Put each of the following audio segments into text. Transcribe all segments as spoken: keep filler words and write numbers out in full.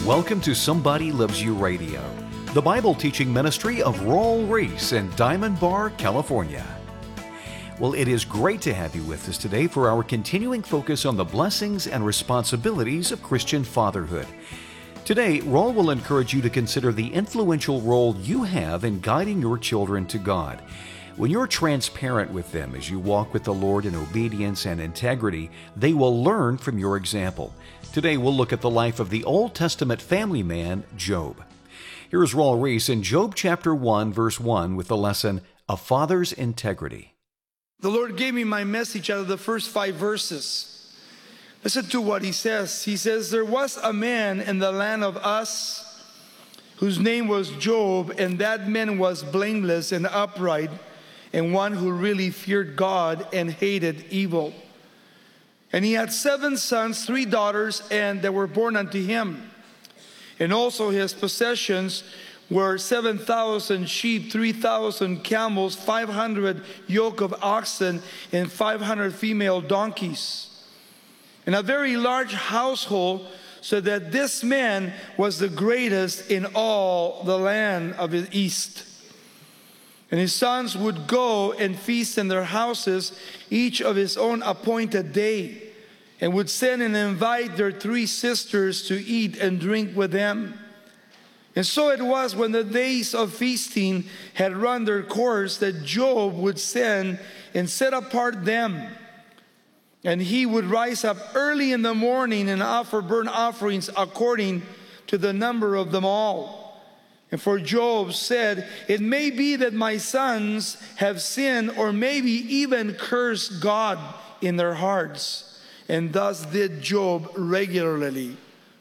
Welcome to Somebody Loves You Radio, the Bible teaching ministry of Raul Ries in Diamond Bar, California. Well, it is great to have you with us today for our continuing focus on the blessings and responsibilities of Christian fatherhood. Today, Raul will encourage you to consider the influential role you have in guiding your children to God. When you're transparent with them as you walk with the Lord in obedience and integrity, they will learn from your example. Today, we'll look at the life of the Old Testament family man, Job. Here's Raul Ries in Job chapter one, verse one with the lesson, A Father's Integrity. The Lord gave me my message out of the first five verses. Listen to what he says. He says, there was a man in the land of Uz whose name was Job, and that man was blameless and upright, and one who really feared God and hated evil. And he had seven sons, three daughters, and they were born unto him. And also his possessions were seven thousand sheep, three thousand camels, five hundred yoke of oxen, and five hundred female donkeys. And a very large household, so that this man was the greatest in all the land of the east. And his sons would go and feast in their houses, each of his own appointed day, and would send and invite their three sisters to eat and drink with them. And so it was, when the days of feasting had run their course, that Job would send and set apart them. And he would rise up early in the morning and offer burnt offerings according to the number of them all. And for Job said, it may be that my sons have sinned, or maybe even cursed God in their hearts. And thus did Job regularly.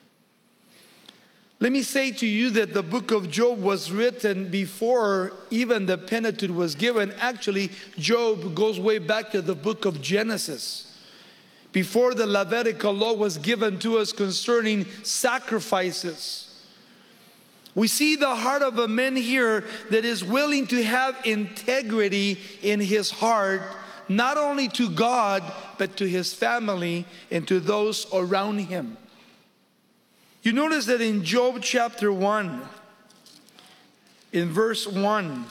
Let me say to you that the book of Job was written before even the Pentateuch was given. Actually, Job goes way back to the book of Genesis, before the Levitical law was given to us concerning sacrifices. We see the heart of a man here that is willing to have integrity in his heart, not only to God, but to his family and to those around him. You notice that in Job chapter one, in verse one,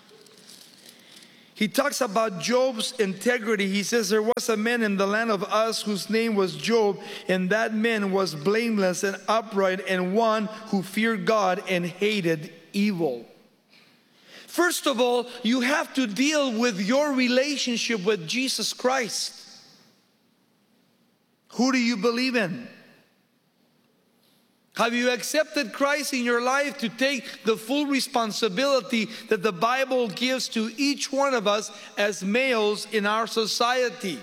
he talks about Job's integrity. He says, there was a man in the land of Uz whose name was Job, and that man was blameless and upright, and one who feared God and hated evil. First of all, you have to deal with your relationship with Jesus Christ. Who do you believe in? Have you accepted Christ in your life to take the full responsibility that the Bible gives to each one of us as males in our society?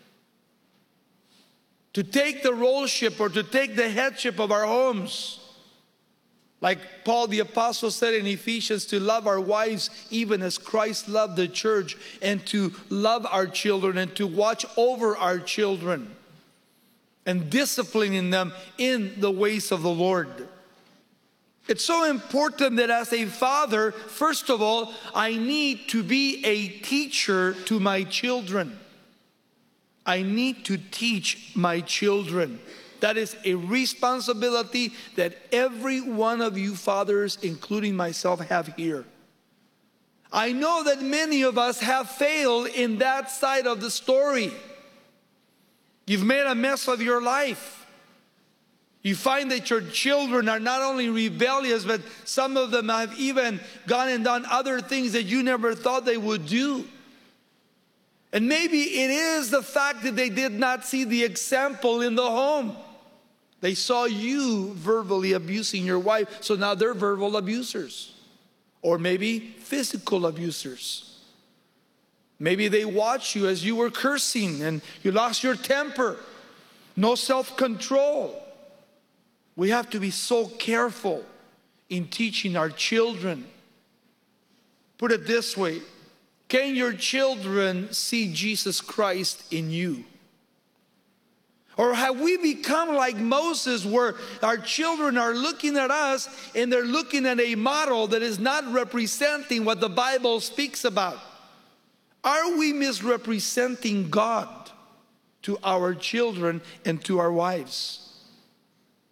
To take the roleship, or to take the headship of our homes. Like Paul the Apostle said in Ephesians, to love our wives even as Christ loved the church, and to love our children and to watch over our children, and disciplining them in the ways of the Lord. It's so important that as a father, first of all, I need to be a teacher to my children. I need to teach my children. That is a responsibility that every one of you fathers, including myself, have here. I know that many of us have failed in that side of the story. You've made a mess of your life. You find that your children are not only rebellious, but some of them have even gone and done other things that you never thought they would do. And maybe it is the fact that they did not see the example in the home. They saw you verbally abusing your wife, so now they're verbal abusers. Or maybe physical abusers. Maybe they watched you as you were cursing and you lost your temper. No self-control. We have to be so careful in teaching our children. Put it this way. Can your children see Jesus Christ in you? Or have we become like Moses, where our children are looking at us and they're looking at a model that is not representing what the Bible speaks about? Are we misrepresenting God to our children and to our wives?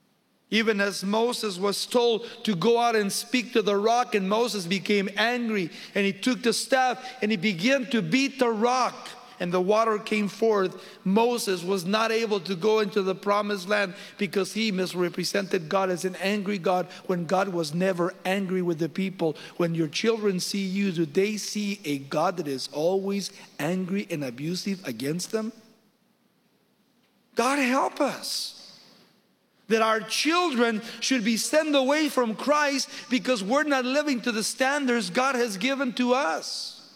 Even as Moses was told to go out and speak to the rock, and Moses became angry, and he took the staff and he began to beat the rock, and the water came forth. Moses was not able to go into the promised land because he misrepresented God as an angry God, when God was never angry with the people. When your children see you, do they see a God that is always angry and abusive against them? God help us. That our children should be sent away from Christ because we're not living to the standards God has given to us.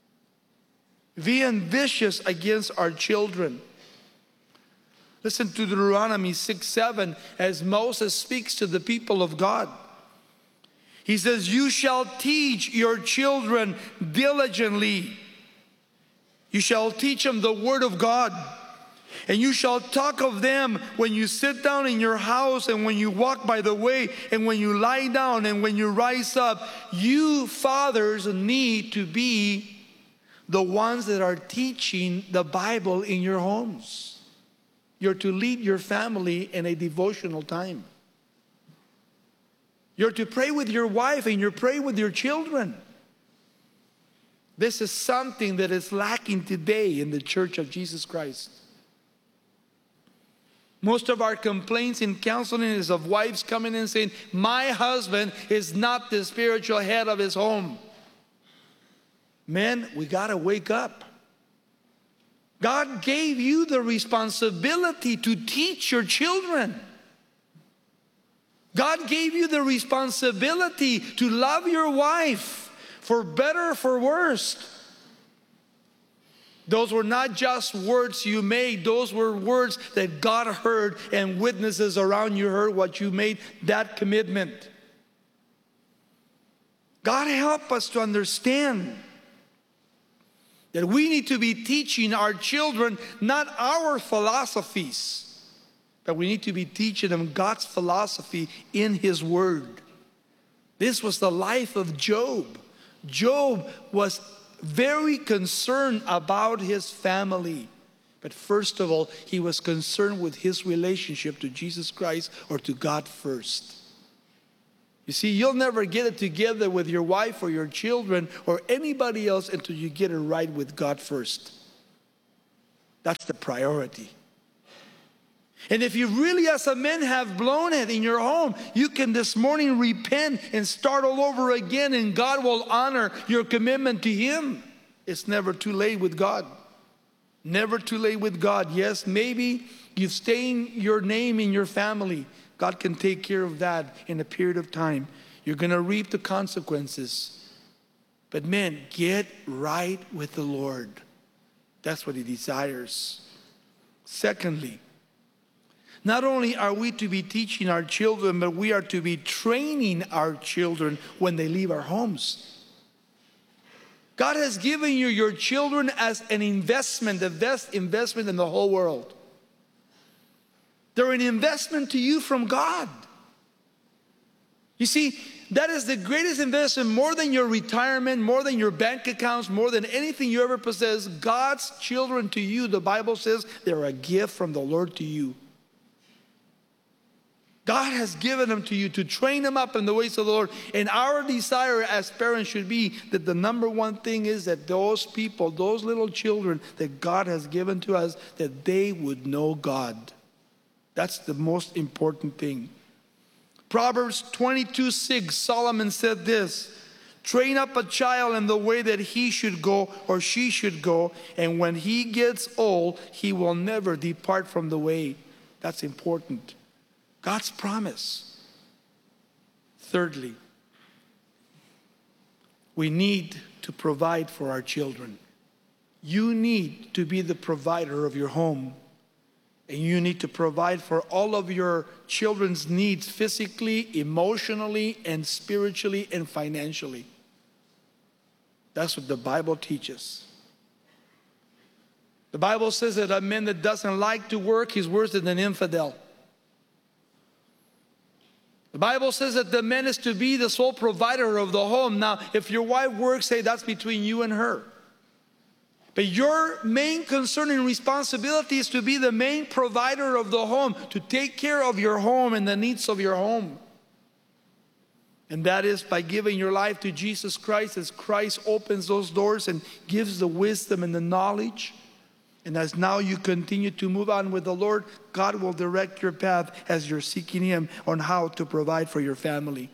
Being vicious against our children. Listen to Deuteronomy six seven as Moses speaks to the people of God. He says, "You shall teach your children diligently. You shall teach them the word of God. And you shall talk of them when you sit down in your house, and when you walk by the way, and when you lie down, and when you rise up." You fathers need to be the ones that are teaching the Bible in your homes. You're to lead your family in a devotional time. You're to pray with your wife, and you pray with your children. This is something that is lacking today in the Church of Jesus Christ. Most of our complaints in counseling is of wives coming in saying, "My husband is not the spiritual head of his home." Men, we got to wake up. God gave you the responsibility to teach your children. God gave you the responsibility to love your wife, for better or for worse. Those were not just words you made. Those were words that God heard, and witnesses around you heard what you made that commitment. God help us to understand that we need to be teaching our children not our philosophies, but we need to be teaching them God's philosophy in His Word. This was the life of Job. Job was very concerned about his family. But first of all, he was concerned with his relationship to Jesus Christ, or to God first. You see, you'll never get it together with your wife or your children or anybody else until you get it right with God first. That's the priority. And if you really as a man have blown it in your home, you can this morning repent and start all over again, and God will honor your commitment to Him. It's never too late with God. Never too late with God. Yes, maybe you've stained your name in your family. God can take care of that in a period of time. You're going to reap the consequences. But man, get right with the Lord. That's what He desires. Secondly, not only are we to be teaching our children, but we are to be training our children when they leave our homes. God has given you your children as an investment, the best investment in the whole world. They're an investment to you from God. You see, that is the greatest investment, more than your retirement, more than your bank accounts, more than anything you ever possess. God's children to you, the Bible says, they're a gift from the Lord to you. God has given them to you to train them up in the ways of the Lord. And our desire as parents should be that the number one thing is that those people, those little children that God has given to us, that they would know God. That's the most important thing. Proverbs twenty-two six, Solomon said this: "Train up a child in the way that he should go or she should go, and when he gets old, he will never depart from the way." That's important. God's promise. Thirdly, we need to provide for our children. You need to be the provider of your home. And you need to provide for all of your children's needs physically, emotionally, and spiritually, and financially. That's what the Bible teaches. The Bible says that a man that doesn't like to work, he's worse than an infidel. The Bible says that the man is to be the sole provider of the home. Now, if your wife works, say that's between you and her. But your main concern and responsibility is to be the main provider of the home, to take care of your home and the needs of your home. And that is by giving your life to Jesus Christ, as Christ opens those doors and gives the wisdom and the knowledge. And as now you continue to move on with the Lord, God will direct your path as you're seeking Him on how to provide for your family.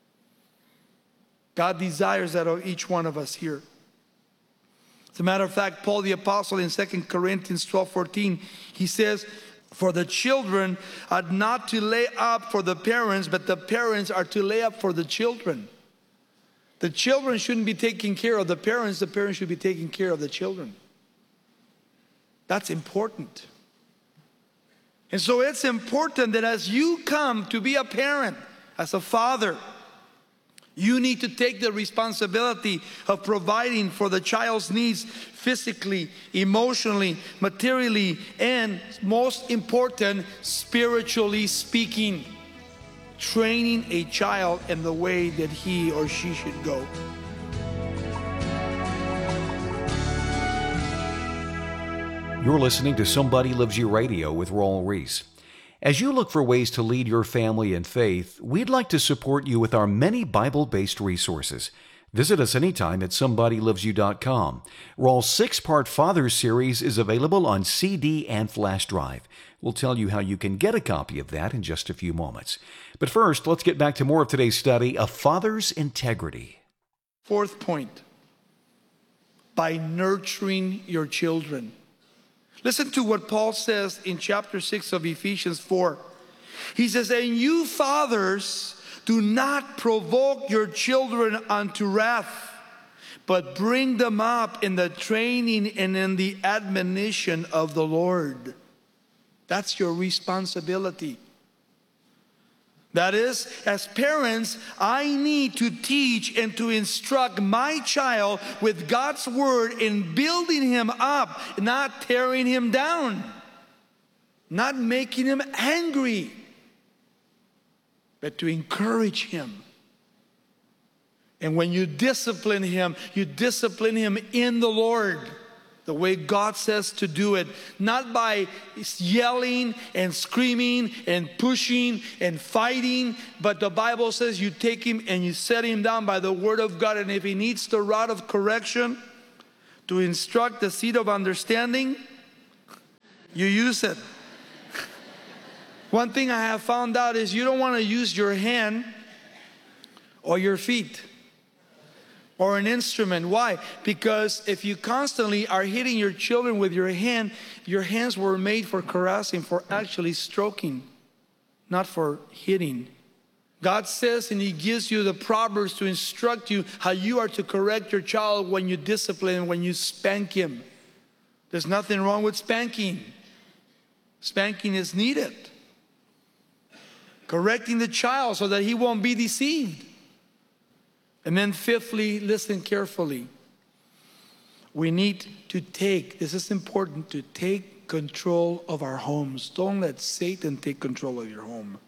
God desires that of each one of us here. As a matter of fact, Paul the Apostle in Second Corinthians twelve fourteen, he says, for the children are not to lay up for the parents, but the parents are to lay up for the children. The children shouldn't be taking care of the parents. The parents should be taking care of the children. That's important. And so it's important that as you come to be a parent, as a father, you need to take the responsibility of providing for the child's needs physically, emotionally, materially, and most important, spiritually speaking. Training a child in the way that he or she should go. You're listening to Somebody Loves You Radio with Raul Ries. As you look for ways to lead your family in faith, we'd like to support you with our many Bible-based resources. Visit us anytime at somebody loves you dot com. Raul's six-part Fathers series is available on C D and flash drive. We'll tell you how you can get a copy of that in just a few moments. But first, let's get back to more of today's study, A Father's Integrity. Fourth point, by nurturing your children. Listen to what Paul says in chapter six of Ephesians four. He says, and you fathers, do not provoke your children unto wrath, but bring them up in the training and in the admonition of the Lord. That's your responsibility. That is, as parents, I need to teach and to instruct my child with God's word in building him up, not tearing him down, not making him angry, but to encourage him. And when you discipline him, you discipline him in the Lord, the way God says to do it, not by yelling and screaming and pushing and fighting, but the Bible says you take him and you set him down by the word of God, and if he needs the rod of correction to instruct the seed of understanding, you use it. One thing I have found out is you don't want to use your hand or your feet or an instrument. Why? Because if you constantly are hitting your children with your hand, your hands were made for caressing, for actually stroking, not for hitting. God says, and He gives you the Proverbs to instruct you how you are to correct your child when you discipline, when you spank him. There's nothing wrong with spanking. Spanking is needed. Correcting the child so that he won't be deceived. And then fifthly, listen carefully. We need to take, this is important, to take control of our homes. Don't let Satan take control of your home.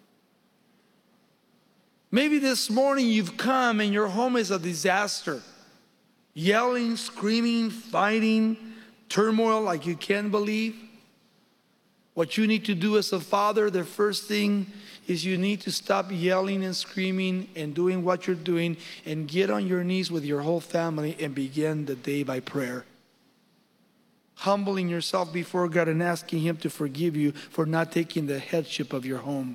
Maybe this morning you've come and your home is a disaster. Yelling, screaming, fighting, turmoil like you can't believe. What you need to do as a father, the first thing is you need to stop yelling and screaming and doing what you're doing and get on your knees with your whole family and begin the day by prayer. Humbling yourself before God and asking Him to forgive you for not taking the headship of your home.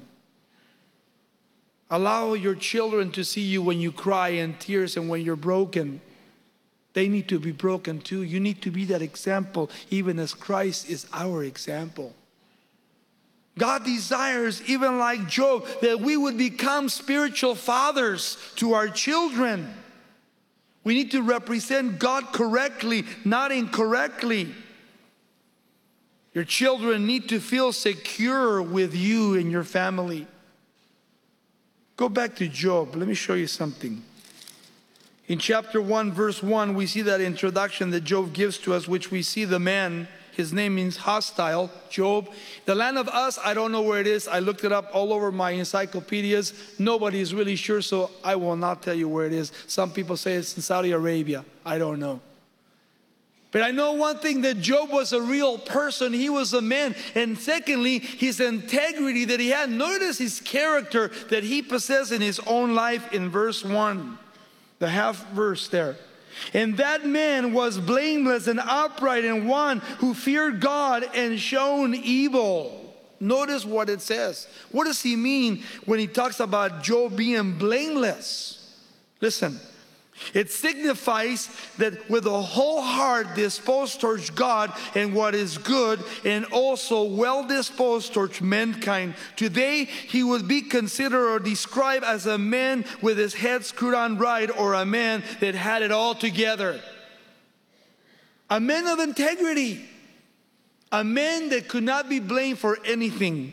Allow your children to see you when you cry in tears and when you're broken. They need to be broken too. You need to be that example, even as Christ is our example. God desires, even like Job, that we would become spiritual fathers to our children. We need to represent God correctly, not incorrectly. Your children need to feel secure with you and your family. Go back to Job. Let me show you something. In chapter one, verse one, we see that introduction that Job gives to us, which we see the man, his name means hostile, Job. The land of Uz, I don't know where it is. I looked it up all over my encyclopedias. Nobody is really sure, so I will not tell you where it is. Some people say it's in Saudi Arabia. I don't know. But I know one thing, that Job was a real person. He was a man. And secondly, his integrity that he had. Notice his character that he possessed in his own life in verse one. The half verse there. And that man was blameless and upright, and one who feared God and shunned evil. Notice what it says. What does he mean when he talks about Job being blameless? Listen. It signifies that with a whole heart disposed towards God and what is good, and also well disposed towards mankind. Today, he would be considered or described as a man with his head screwed on right, or a man that had it all together. A man of integrity. A man that could not be blamed for anything.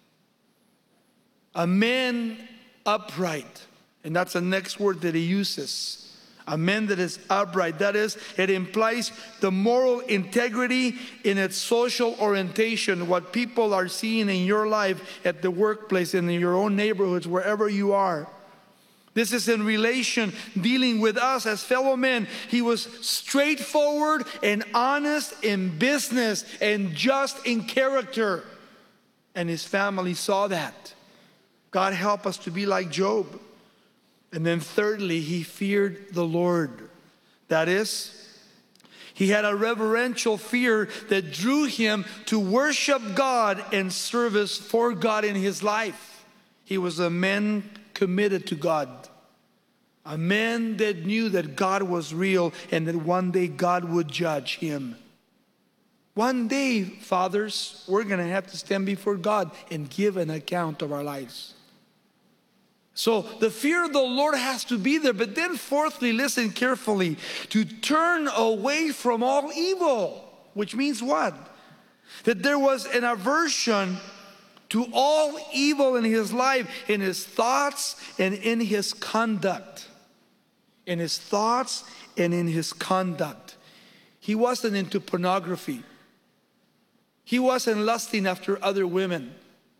A man upright. And that's the next word that he uses. A man that is upright. That is, it implies the moral integrity in its social orientation. What people are seeing in your life, at the workplace, and in your own neighborhoods, wherever you are. This is in relation, dealing with us as fellow men. He was straightforward and honest in business and just in character. And his family saw that. God help us to be like Job. And then thirdly, he feared the Lord. That is, he had a reverential fear that drew him to worship God and service for God in his life. He was a man committed to God. A man that knew that God was real and that one day God would judge him. One day, fathers, we're going to have to stand before God and give an account of our lives. So the fear of the Lord has to be there. But then fourthly, listen carefully, to turn away from all evil. Which means what? That there was an aversion to all evil in his life, in his thoughts and in his conduct. In his thoughts and in his conduct. He wasn't into pornography. He wasn't lusting after other women.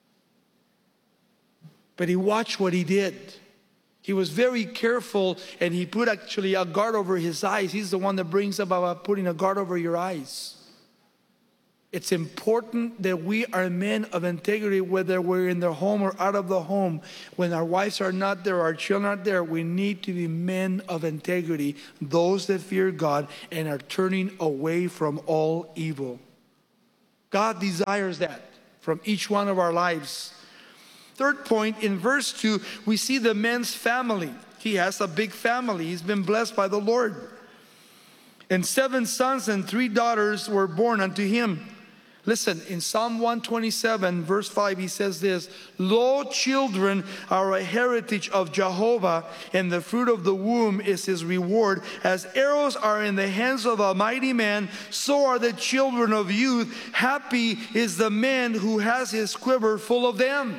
But he watched what he did. He was very careful, and he put actually a guard over his eyes. He's the one that brings up about putting a guard over your eyes. It's important that we are men of integrity, whether we're in the home or out of the home. When our wives are not there, our children are not there, we need to be men of integrity, those that fear God and are turning away from all evil. God desires that from each one of our lives. Third point, in verse two, we see the man's family. He has a big family. He's been blessed by the Lord. And seven sons and three daughters were born unto him. Listen, in Psalm one twenty-seven, verse five, he says this, Lo, children are a heritage of Jehovah, and the fruit of the womb is his reward. As arrows are in the hands of a mighty man, so are the children of youth. Happy is the man who has his quiver full of them.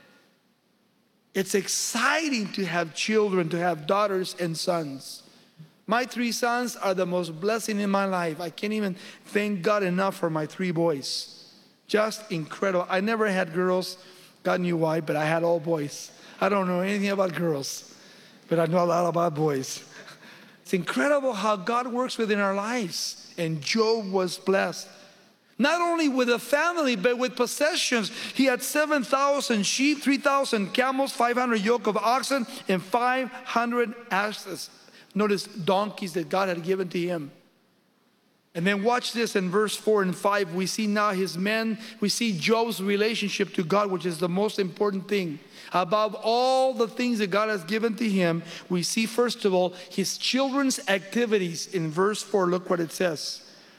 It's exciting to have children, to have daughters and sons. My three sons are the most blessing in my life. I can't even thank God enough for my three boys. Just incredible. I never had girls. God knew why, but I had all boys. I don't know anything about girls, but I know a lot about boys. It's incredible how God works within our lives. And Job was blessed. Not only with a family, but with possessions. He had seven thousand sheep, three thousand camels, five hundred yoke of oxen, and five hundred asses. Notice donkeys that God had given to him. And then watch this in verse four and five. We see now his men, we see Job's relationship to God, which is the most important thing. Above all the things that God has given to him, we see first of all his children's activities. In verse four, look what it says.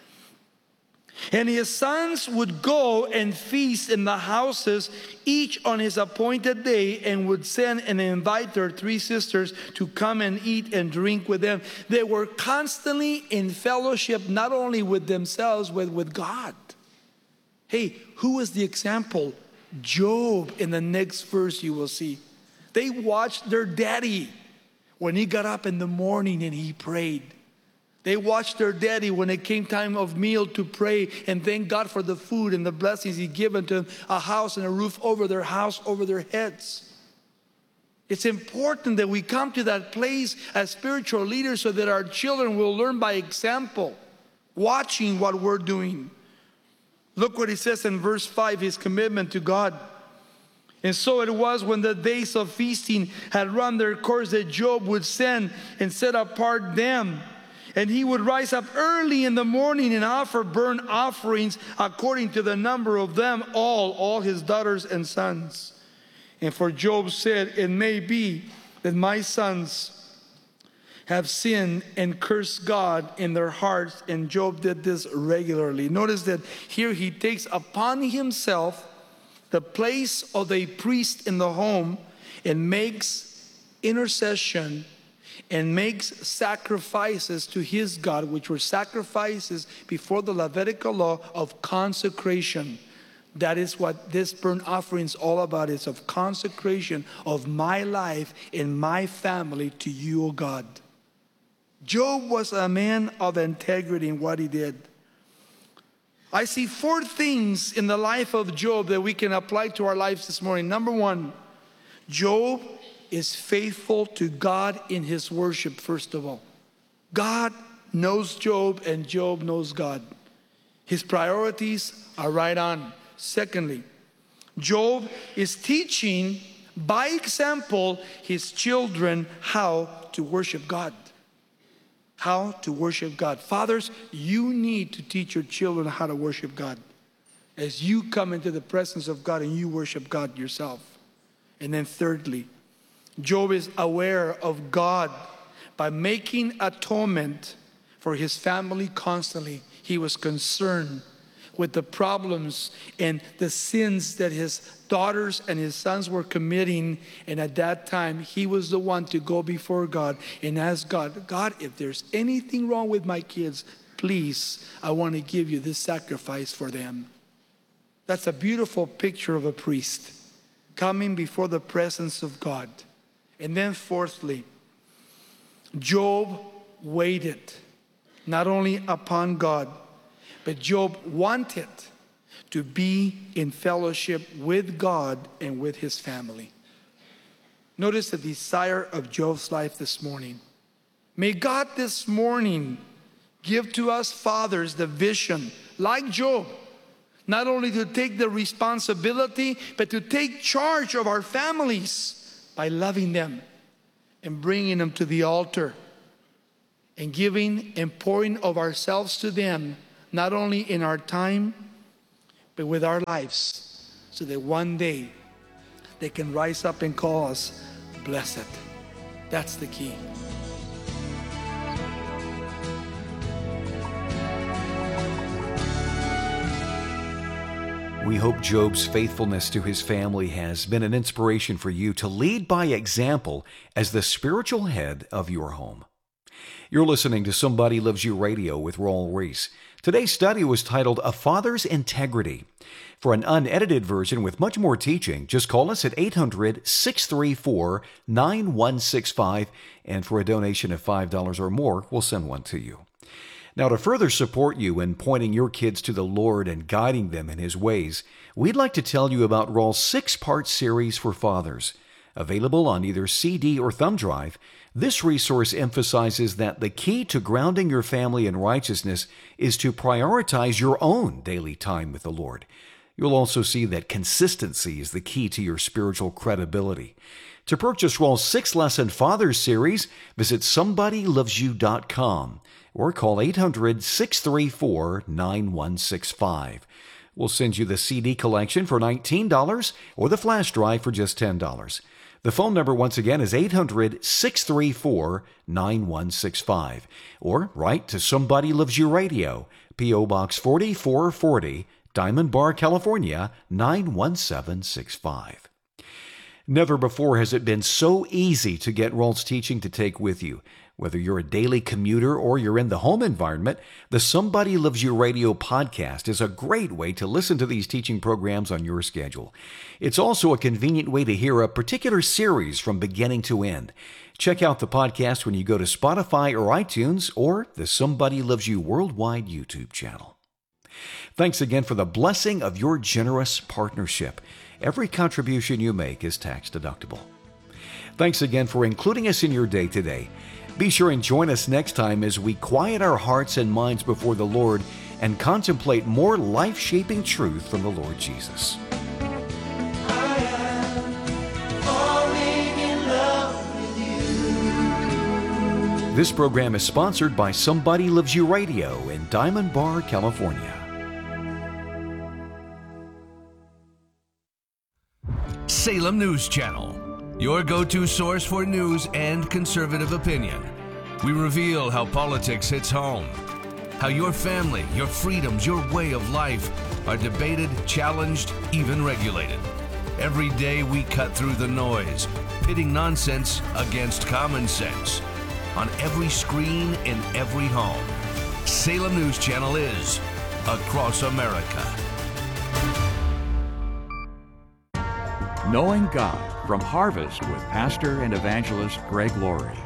And his sons would go and feast in the houses, each on his appointed day, and would send and invite their three sisters to come and eat and drink with them. They were constantly in fellowship, not only with themselves, but with God. Hey, who was the example? Job. In the next verse you will see. They watched their daddy when he got up in the morning and he prayed. They watched their daddy when it came time of meal to pray and thank God for the food and the blessings he given to them, a house and a roof over their house, over their heads. It's important that we come to that place as spiritual leaders so that our children will learn by example. watching what we're doing. Look what he says in verse five, his commitment to God. And so it was when the days of feasting had run their course that Job would send and set apart them. And he would rise up early in the morning and offer burnt offerings according to the number of them all, all his daughters and sons. And for Job said, it may be that my sons have sinned and cursed God in their hearts. And Job did this regularly. Notice that here he takes upon himself the place of the priest in the home and makes intercession and makes sacrifices to his God, which were sacrifices before the Levitical law of consecration. That is what this burnt offering is all about. It's of consecration of my life and my family to you, O God. Job was a man of integrity in what he did. I see four things in the life of Job that we can apply to our lives this morning. Number one, Job is faithful to God in his worship, first of all. God knows Job and Job knows God. His priorities are right on. Secondly, Job is teaching by example his children how to worship God. How to worship God. Fathers, you need to teach your children how to worship God as you come into the presence of God and you worship God yourself. And then thirdly, Job is aware of God by making atonement for his family constantly. He was concerned with the problems and the sins that his daughters and his sons were committing. And at that time, he was the one to go before God and ask God, God, if there's anything wrong with my kids, please, I want to give you this sacrifice for them. That's a beautiful picture of a priest coming before the presence of God. And then fourthly, Job waited not only upon God, but Job wanted to be in fellowship with God and with his family. Notice the desire of Job's life this morning. May God this morning give to us fathers the vision, like Job, not only to take the responsibility, but to take charge of our families by loving them and bringing them to the altar and giving and pouring of ourselves to them, not only in our time, but with our lives, so that one day they can rise up and call us blessed. That's the key. We hope Job's faithfulness to his family has been an inspiration for you to lead by example as the spiritual head of your home. You're listening to Somebody Loves You Radio with Raul Ries. Today's study was titled A Father's Integrity. For an unedited version with much more teaching, just call us at eight hundred, six three four, nine one six five, and for a donation of five dollars or more, we'll send one to you. Now, to further support you in pointing your kids to the Lord and guiding them in His ways, we'd like to tell you about Raul's six-part series for fathers. Available on either C D or thumb drive, this resource emphasizes that the key to grounding your family in righteousness is to prioritize your own daily time with the Lord. You'll also see that consistency is the key to your spiritual credibility. To purchase Raul's six-lesson Fathers series, visit somebody loves you dot com or call eight hundred, six three four, nine one six five. We'll send you the C D collection for nineteen dollars or the flash drive for just ten dollars. The phone number once again is eight hundred, six three four, nine one six five. Or write to Somebody Loves You Radio, P O Box forty-four forty, Diamond Bar, California, nine one seven six five. Never before has it been so easy to get Raul's teaching to take with you. Whether you're a daily commuter or you're in the home environment, the Somebody Loves You Radio podcast is a great way to listen to these teaching programs on your schedule. It's also a convenient way to hear a particular series from beginning to end. Check out the podcast when you go to Spotify or iTunes or the Somebody Loves You Worldwide YouTube channel. Thanks again for the blessing of your generous partnership. Every contribution you make is tax deductible. Thanks again for including us in your day today. Be sure and join us next time as we quiet our hearts and minds before the Lord and contemplate more life-shaping truth from the Lord Jesus. This program is sponsored by Somebody Loves You Radio in Diamond Bar, California. Salem News Channel, your go-to source for news and conservative opinion. We reveal how politics hits home, how your family, your freedoms, your way of life are debated, challenged, even regulated. Every day we cut through the noise, pitting nonsense against common sense. On every screen, in every home, Salem News Channel is across America. Knowing God from Harvest with Pastor and Evangelist Greg Laurie.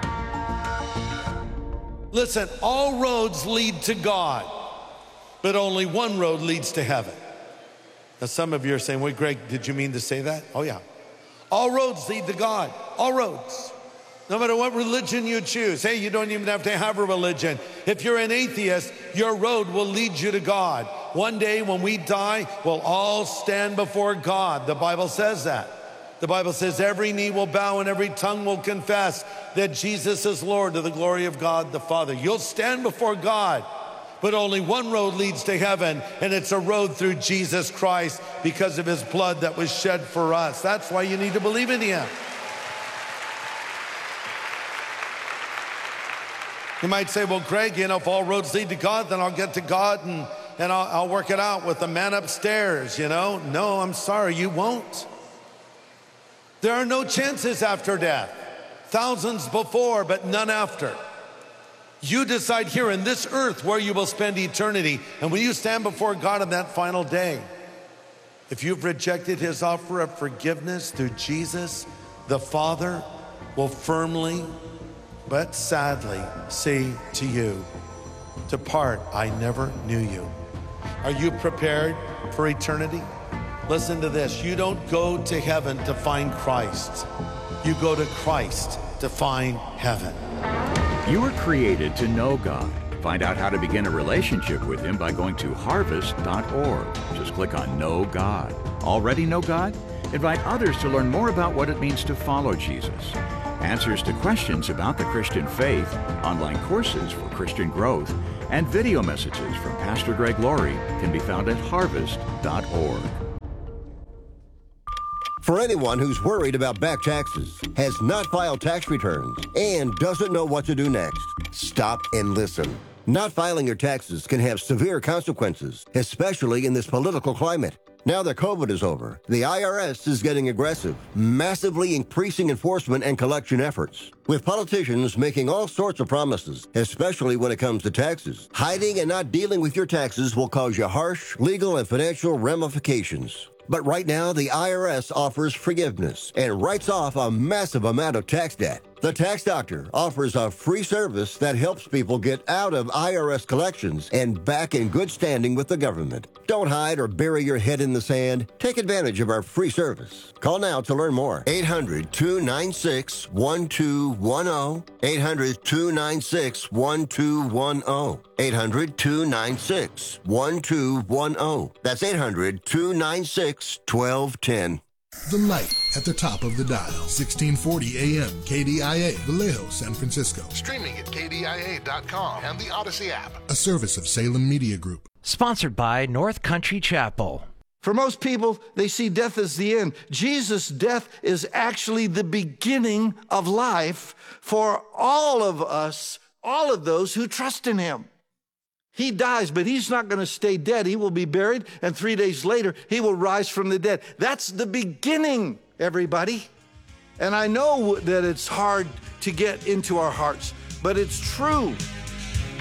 Listen, all roads lead to God, but only one road leads to heaven. Now, some of you are saying, wait, Greg, did you mean to say that? Oh, yeah. All roads lead to God. All roads. No matter what religion you choose. Hey, you don't even have to have a religion. If you're an atheist, your road will lead you to God. One day when we die, we'll all stand before God. The Bible says that. The Bible says every knee will bow and every tongue will confess that Jesus is Lord, to the glory of God the Father. You'll stand before God, but only one road leads to heaven, and it's a road through Jesus Christ because of his blood that was shed for us. That's why you need to believe in him. You might say, well, Greg, you know, if all roads lead to God, then I'll get to God and, and I'll, I'll work it out with the man upstairs, you know? No, I'm sorry, you won't. There are no chances after death. Thousands before, but none after. You decide here in this earth where you will spend eternity. And when you stand before God on that final day, if you've rejected his offer of forgiveness through Jesus, the Father will firmly but sadly say to you, depart, I never knew you. Are you prepared for eternity? Listen to this. You don't go to heaven to find Christ. You go to Christ to find heaven. You were created to know God. Find out how to begin a relationship with him by going to harvest dot org. Just click on Know God. Already know God? Invite others to learn more about what it means to follow Jesus. Answers to questions about the Christian faith, online courses for Christian growth, and video messages from Pastor Greg Laurie can be found at harvest dot org. For anyone who's worried about back taxes, has not filed tax returns, and doesn't know what to do next, stop and listen. Not filing your taxes can have severe consequences, especially in this political climate. Now that COVID is over, the I R S is getting aggressive, massively increasing enforcement and collection efforts, with politicians making all sorts of promises, especially when it comes to taxes. Hiding and not dealing with your taxes will cause you harsh legal and financial ramifications. But right now, the I R S offers forgiveness and writes off a massive amount of tax debt. The Tax Doctor offers a free service that helps people get out of I R S collections and back in good standing with the government. Don't hide or bury your head in the sand. Take advantage of our free service. Call now to learn more. eight hundred, two nine six, one two one zero. eight hundred, two nine six, one two one zero. eight hundred, two nine six, one two one zero. That's eight hundred, two nine six, one two one zero. The Light at the top of the dial. sixteen forty A M K D I A, Vallejo, San Francisco. Streaming at K D I A dot com and the Odyssey app. A service of Salem Media Group. Sponsored by North Country Chapel. For most people, they see death as the end. Jesus' death is actually the beginning of life for all of us, all of those who trust in him. He dies, but he's not going to stay dead. He will be buried, and three days later, he will rise from the dead. That's the beginning, everybody. And I know that it's hard to get into our hearts, but it's true.